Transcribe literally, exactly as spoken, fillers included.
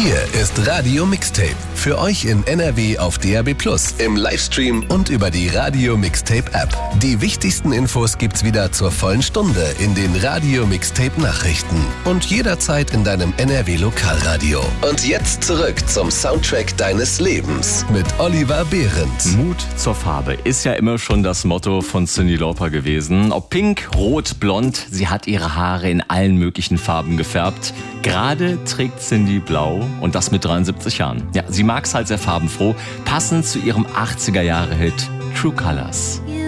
Hier ist Radio Mixtape. Für euch in N R W auf D A B plus, im Livestream und über die Radio Mixtape App. Die wichtigsten Infos gibt's wieder zur vollen Stunde in den Radio Mixtape Nachrichten und jederzeit in deinem N R W Lokalradio. Und jetzt zurück zum Soundtrack deines Lebens mit Oliver Behrendt. Mut zur Farbe ist ja immer schon das Motto von Cyndi Lauper gewesen. Ob pink, rot, blond, sie hat ihre Haare in allen möglichen Farben gefärbt. Gerade trägt Cyndi blau und das mit dreiundsiebzig Jahren. Ja, sie mag's halt sehr farbenfroh, passend zu ihrem achtziger Jahre Hit True Colors. You